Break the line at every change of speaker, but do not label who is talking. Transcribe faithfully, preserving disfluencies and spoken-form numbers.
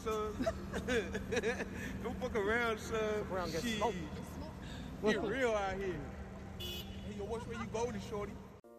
son. Don't fuck around, son.
Fuck around, get
Shit.
smoked.
Get real out here. Hey, yo, watch where you going, shorty.